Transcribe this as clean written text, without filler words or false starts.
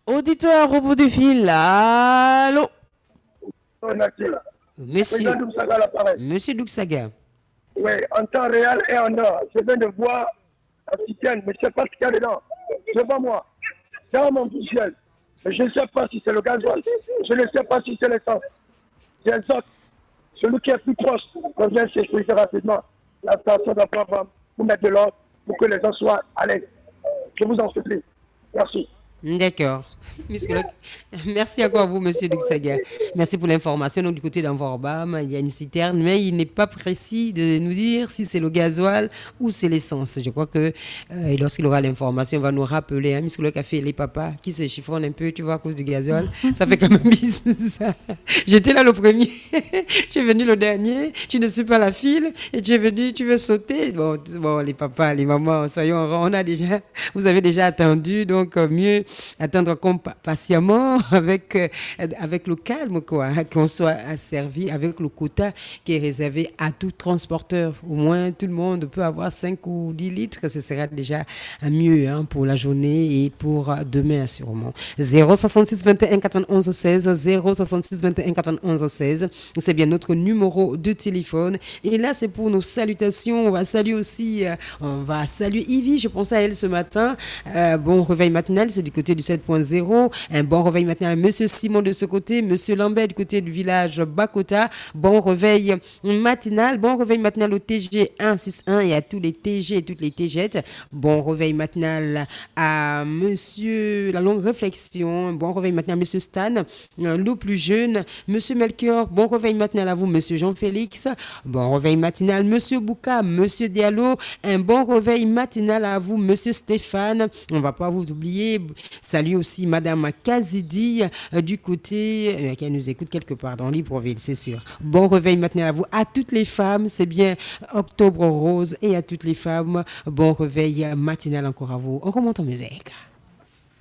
Auditeur au bout du fil, allô? Monsieur, Monsieur Duxaga. oui, en temps réel et en heure. Je viens de voir un citerne, mais je ne sais pas ce qu'il y a dedans. Devant moi, dans mon visuel. Mais je ne sais pas si c'est le gasoil. Je ne sais pas si c'est l'essence. J'exhorte celui qui est plus proche, qu'on vient sécuriser rapidement la station d'emploi pour mettre de l'ordre, pour que les gens soient à l'aise. Je vous en supplie. Merci. D'accord. Merci à vous, Monsieur Duxaga. Merci pour l'information. Donc, du côté d'Envorbam, il y a une citerne, mais il n'est pas précis de nous dire si c'est le gasoil ou c'est l'essence. Je crois que lorsqu'il aura l'information, il va nous rappeler. Monsieur le café, les papas qui se chiffonnent un peu, tu vois, à cause du gasoil. Ça fait quand même bizarre. Ça. J'étais là le premier. Tu es venu le dernier. Tu ne suis pas la file. Et tu es venu, tu veux sauter. Bon, les papas, les mamans, soyons vous avez déjà attendu. Donc, mieux attendre patiemment avec le calme, quoi, qu'on soit asservi avec le quota qui est réservé à tout transporteur. Au moins, tout le monde peut avoir 5 ou 10 litres. Ce sera déjà mieux pour la journée et pour demain, sûrement. 066 21 91 16, 066 21 91 16. C'est bien notre numéro de téléphone. Et là, c'est pour nos salutations. On va saluer aussi, Ivy. Je pensais à elle ce matin. Bon réveil matinal, c'est du côté du 7.0. Un bon réveil matinal à Monsieur Simon de ce côté, Monsieur Lambert du côté du village Bakota. Bon réveil matinal au TG 161 et à tous les TG et toutes les TG. Bon réveil matinal à Monsieur La Longue Réflexion. Bon réveil matinal à Monsieur Stan, le plus jeune. Monsieur Melchior, bon réveil matinal à vous, Monsieur Jean-Félix. Bon réveil matinal, Monsieur Bouka, Monsieur Diallo. Un bon réveil matinal à vous, Monsieur Stéphane. On va pas vous oublier. Salut aussi Madame Kazidi du côté qui nous écoute quelque part dans Libreville, c'est sûr. Bon réveil matinal à vous, à toutes les femmes, c'est bien Octobre Rose, et à toutes les femmes, bon réveil matinal encore à vous. On remonte en musique.